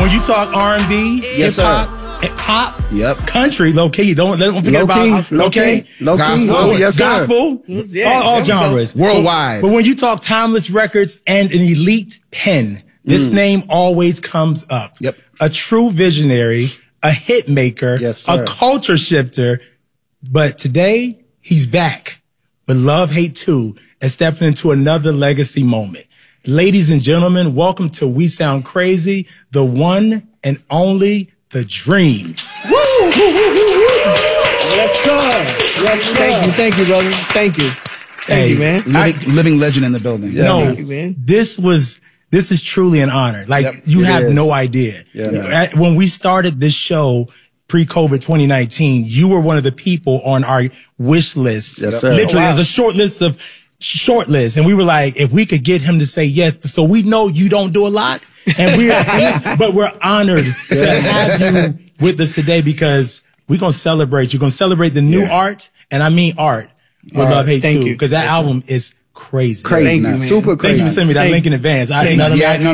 when you talk R&B, Yes, hip-hop, pop, Yep. country, low key, don't forget about low key. Gospel. Yes, sir. gospel, Yeah, all there we genres. Worldwide. But when you talk timeless records and an elite pen, this name always comes up. Yep. A true visionary, a hit maker, Yes, a sir. culture shifter. But today, he's back with Love Hate 2 and stepping into another legacy moment. Ladies and gentlemen, welcome to We Sound Crazy, the one and only The Dream. Yes, sir. Yes, sir. Thank you, brother. Thank you, man. Living legend in the building. No, Thank you, man. this is truly an honor. Like, Yep, you it have is. no idea. Yeah. When we started this show, pre-COVID 2019, you were one of the people on our wish list. Yes, sir. Literally, Oh, wow. as a short list. And we were like, if we could get him to say yes, so we know you don't do a lot, but we're honored to have you with us today because we're going to celebrate. You're going to celebrate the new art, and I mean art, with Love Hate Thank 2, you. because that album is crazy. Crazy. Thank you, man. Super crazy. Thank you for sending me that Thank link in advance. I Thank know you. Yeah, no,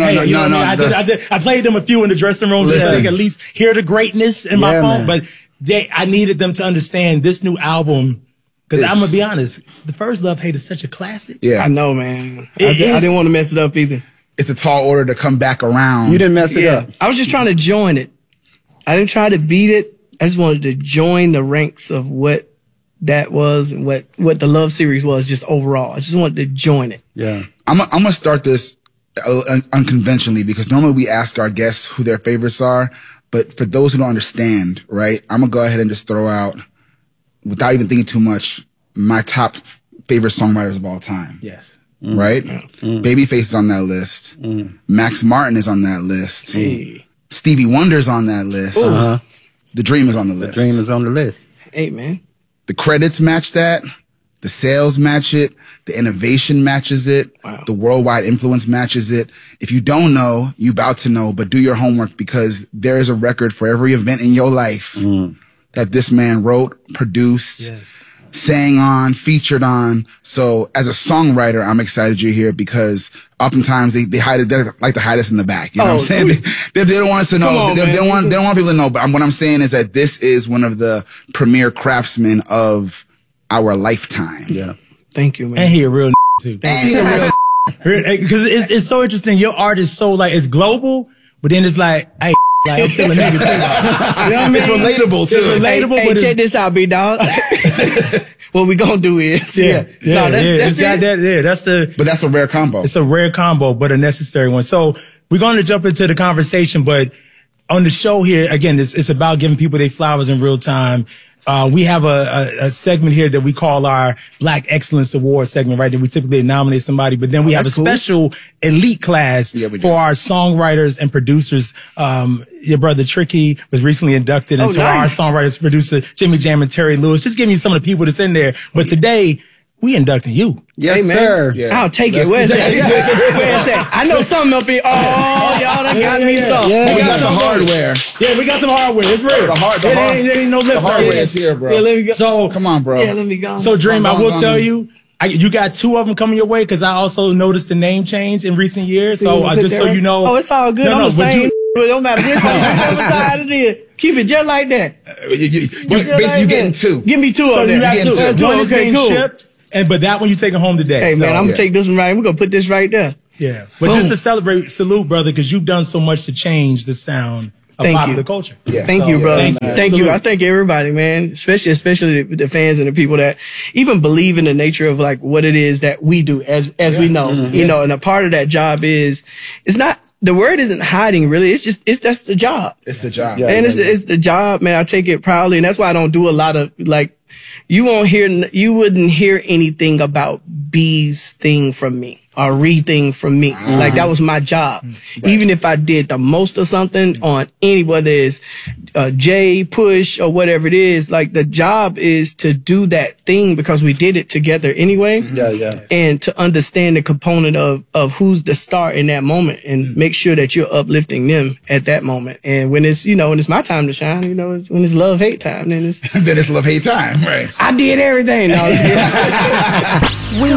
I played them a few in the dressing room just so they Listen. could at least hear the greatness in my Yeah, phone. man. But I needed them to understand this new album. Because I'm going to be honest, the first Love Hate is such a classic. Yeah. I know, man. I It is- didn't want to mess it up either. It's a tall order to come back around. You didn't mess it up. I was just trying to join it. I didn't try to beat it. I just wanted to join the ranks of what that was and what the Love series was just overall. I just wanted to join it. Yeah. I'm going to start this unconventionally because normally we ask our guests who their favorites are. But for those who don't understand, right, I'm going to go ahead and just throw out, without even thinking too much, my top favorite songwriters of all time. Yes. Right? Babyface is on that list. Max Martin is on that list. Hey, Stevie Wonder's on that list. The Dream is on the list. Dream is on the list. hey, man. The credits match that. The sales match it. The innovation matches it. Wow. The worldwide influence matches it. If you don't know, you about to know, but do your homework because there is a record for every event in your life that this man wrote, produced, sang on, featured on. So as a songwriter, I'm excited you're here because oftentimes they hide it. They like to hide us in the back. You know what I'm saying? They don't want us to know. Come on, they man. don't want people to know. But what I'm saying is that this is one of the premier craftsmen of our lifetime. Yeah. Thank you, man. And he a real too. And he's a real Because it's so interesting. Your art is so like, it's global, but then it's like, hey, like I'm killing niggas too. You know what I mean? It's relatable too. It's relatable, Hey, but check this out, big dog. What we gonna do is, that's it. That's But that's a rare combo. it's a rare combo, but a necessary one. So we're going to jump into the conversation, but on the show here, again, it's about giving people their flowers in real time. We have a segment here that we call our Black Excellence Award segment, right? That we typically nominate somebody, but then we have a that's cool. special elite class Yeah, we do. for our songwriters and producers. Your brother Tricky was recently inducted into nice. our songwriters, producer Jimmy Jam and Terry Lewis. Just give me some of the people that's in there. But today, we inducting you. Yes, Hey, man. sir. Yeah. I'll take it. Where's that? Where's that? I know something up here. Oh, y'all done got me some. Yeah. We got the hardware. Yeah, we got some hardware. It's real. It ain't no lip The hardware service. is here, bro. Yeah, let me go. So Come on, bro. Yeah, let me go. So, Dream, I Go will on. tell you, you got two of them coming your way because I also noticed the name change in recent years. So, Put just that so right- you know. Oh, it's all good. I'm the but same. It don't matter which side it is. Keep it just like that. Basically, you getting two. Give me two So of them. you got getting two. two. One is being shipped, but that one you taking home today. Hey, man, So, I'm going to take this one right. We're going to put this right there. yeah. But Boom. just to celebrate, salute, brother, because you've done so much to change the sound of Thank popular you. culture. Yeah. Thank you, Oh, brother. thank you. Thank you. Salute. I thank everybody, man, especially the fans and the people that even believe in the nature of like what it is that we do as we know, you know, and a part of that job is, it's not, the word isn't hiding really. That's the job. It's the job. Yeah. And it's the job, man. I take it proudly. And that's why I don't do a lot of like, you wouldn't hear anything about B's thing from me or Ree thing from me. Like that was my job. Even if I did the most of something on whether it's J, Push or whatever it is, like the job is to do that thing because we did it together anyway. Yeah. And to understand the component of who's the star in that moment and make sure that you're uplifting them at that moment. And when it's, when it's my time to shine, it's when it's love, hate time, then it's, Then it's love hate time, right? I did everything. No, it's good.